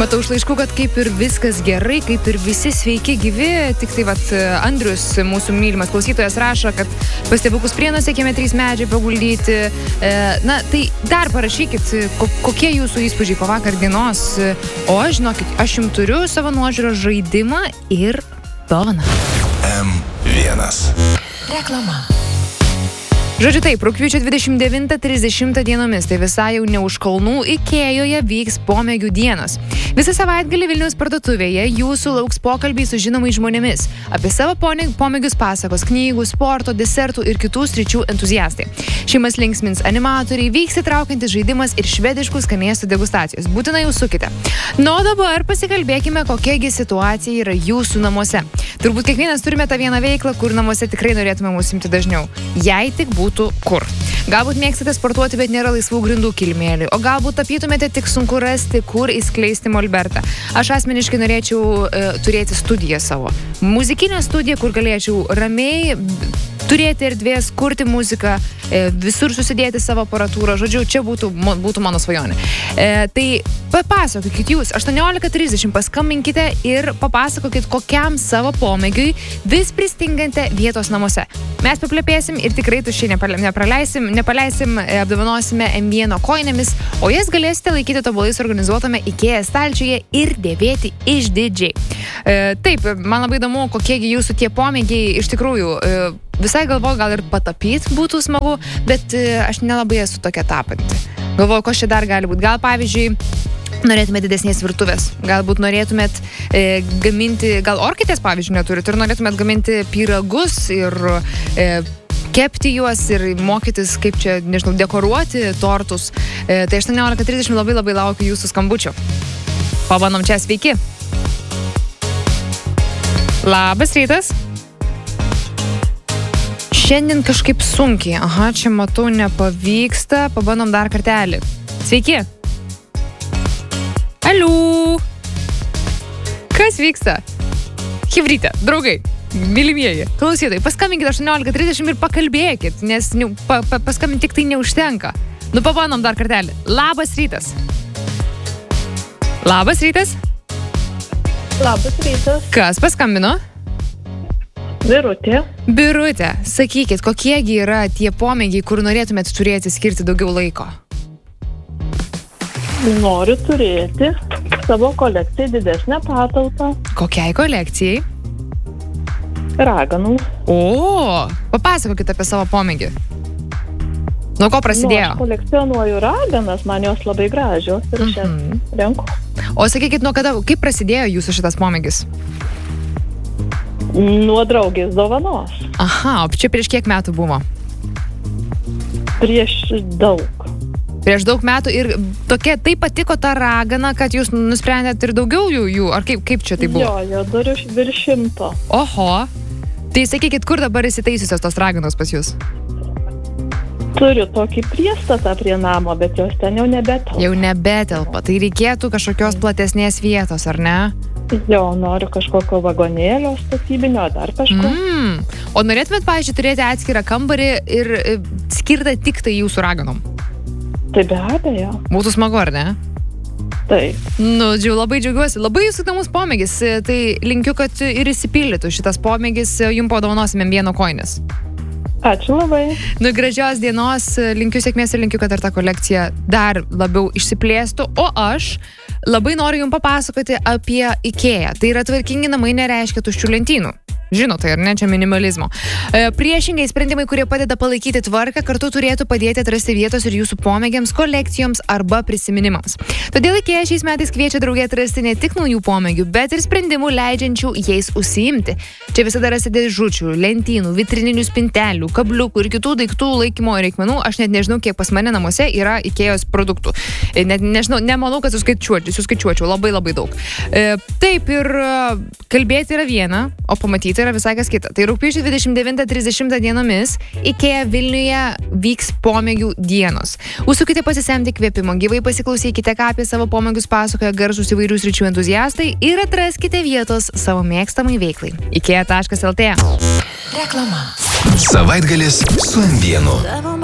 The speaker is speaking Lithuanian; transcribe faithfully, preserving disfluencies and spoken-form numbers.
Matau iš laiškų, kad kaip ir viskas gerai, kaip ir visi sveiki gyvi, tik tai vat Andrius, mūsų mylimas klausytojas, rašo, kad pas tėvukus Prienuose kieme trys medžiai paguldyti. E, na, tai dar parašykit, kokie jūsų įspūdžiai po vakar dienos. O aš, žinokit, aš jums turiu savo nuožiūros žaidimą ir dovaną. M vienas. Reklama. Žodžiu taip, rugpjūčio dvidešimt devintą trisdešimtą dienomis, tai visai jau ne už kalnų, Ikėjoje vyks pomėgių dienos. Visą savaitgalį Vilniaus parduotuvėje jūsų lauks pokalbiai su žinomais žmonėmis. Apie savo pomėgius pasakos knygų, sporto, desertų ir kitų sričių entuziastai. Šeimas linksmins animatoriai, vyks įtraukiantis žaidimas ir švediškų skanėstų degustacijos. Būtinai užsukite. Na, o dabar pasikalbėkime, kokiagi situacija yra jūsų namuose. Turbūt kiekvienas turime tą vieną veiklą, kur namuose tikrai norėtume užsiimti dažniau. Jei tik būtų kur. Galbūt mėgstate sportuoti, bet nėra laisvų grindų kilimėlių, o galbūt tapytumėte, tik sunku rasti, kur įskleisti molbertą. Aš asmeniškai norėčiau e, turėti studiją savo. Muzikinę studiją, kur galėčiau ramiai turėti erdvės, kurti muziką, e, visur susidėti savo aparatūrą. Žodžiu, čia būtų, būtų mano svajonė. E, tai papasakokit jūs, aštuoniolika trisdešimt paskambinkite ir papasakokit, kokiam savo pomėgiui vis pristingate vietos namuose. Mes paplepėsim ir tikrai tuščiai nepraleisim, nepaleisim, apdovanosime M vienas koinėmis, o jas galėsite laikyti tobulai suorganizuotame Ikea stalčiuje ir dėvėti išdidžiai. E, taip, man labai įdomu, kokiegi jūsų tie pomėgiai iš tikrųjų. E, visai galvoju, gal ir patapyti būtų smagu, bet e, aš nelabai esu tokia tapanti. Galvoju, ko čia dar gali būti. Gal pavyzdžiui, norėtumėt didesnės virtuvės, galbūt norėtumėt e, gaminti, gal orkaitės pavyzdžiui neturit ir norėtumėt gaminti pyragus ir e, kepti juos ir mokytis, kaip čia, nežinau, dekoruoti tortus. E, tai aštuoniolika trisdešimt labai labai laukiu jūsų skambučio. Pabandom čia, sveiki. Labas rytas. Šiandien kažkaip sunkiai. Aha, čia matau nepavyksta. Pabandom dar kartelį. Sveiki. Aliu. Kas vyksta? Chebryte, draugai, mylimieji, klausytojai, paskambinkit aštuoniolika trisdešimt ir pakalbėkit, nes nu, pa, pa, paskambinti tik tai neužtenka. Nu, pabandom dar kartelį. Labas rytas. Labas rytas. Labas rytas. Kas paskambino? Birutė. Birutė, sakykit, kokiegi yra tie pomėgiai, kur norėtumėt turėti skirti daugiau laiko? Noriu turėti savo kolekcijai didesnę patalpą. Kokiai kolekcijai? Raganų. O, papasakokit apie savo pomėgį. Nuo ko prasidėjo? Nu, aš kolekcionuoju raganas, man jos labai gražios ir aš jas Mhm. renku. O sakykit, nuo kada, kaip prasidėjo jūsų šitas pomėgis? Nuo draugės dovanos. Aha, o čia prieš kiek metų buvo? Prieš daug. Prieš daug metų ir tokia, taip patiko ta ragana, kad jūs nusprendėt ir daugiau jų, jų ar kaip, kaip čia tai buvo? Jo, jo, turiu virš šimto. Oho, tai sakykit, kur dabar įsitaisiusios tos raganos pas jūs? Turiu tokį priestatą prie namo, bet jos ten jau nebetelpa. Jau nebetelpa, tai reikėtų kažkokios platesnės vietos, ar ne? Jo, noriu kažkokio vagonėlio statybinio, dar kažko. Mm. O norėtumėt, pavyzdžiui, turėti atskirą kambarį ir e, skirtą tik tai jūsų raganom? Tai be abejo. Būtų smagu, ar ne? Taip. Nu, džiau, labai džiaugiuosi. Labai jūsų įdomus pomėgis. Tai linkiu, kad ir įsipildytų šitas pomėgis. Jums padovanosime M vienas koinės. Ačiū labai. Nu, gražios dienos. Linkiu sėkmės ir linkiu, kad ir ta kolekcija dar labiau išsiplėstų. O aš labai noriu jums papasakoti apie Ikea. Tai yra tvarkingi namai nereiškia tuščių lentynų. Žinote, ar ne, čia minimalizmo. E, priešingai sprendimai, kurie padeda palaikyti tvarką, kartu turėtų padėti atrasti vietos ir jūsų pomėgiams, kolekcijoms arba prisiminimams. Todėl Ikea šiais metais kviečia draugė atrasti ne tik naujų pomėgių, bet ir sprendimų leidžiančių jais užsiimti. Čia visada rasite dėžučių, lentynų, vitrininių spintelių, kabliukų ir kitų daiktų laikymo reikmenų. Aš net nežinau, kiek pas mane namuose yra Ikeos produktų. E, net nežinau, nemanau, kad suskaičiuočiau, suskaičiuočiau labai labai daug. E, taip ir kalbėti yra viena, o pamatyti yra visai kas kita. Tai rugpjūčio dvidešimt devintą trisdešimtą dienomis Ikea Vilniuje vyks pomėgių dienos. Užsukite pasisemti kvėpimo, gyvai pasiklausykite, ką apie savo pomėgius pasakoja garsūs įvairių sričių entuziastai ir atraskite vietos savo mėgstamai veiklai. Ikea taškas el tė. Reklama. Savaitgalis su M vienas.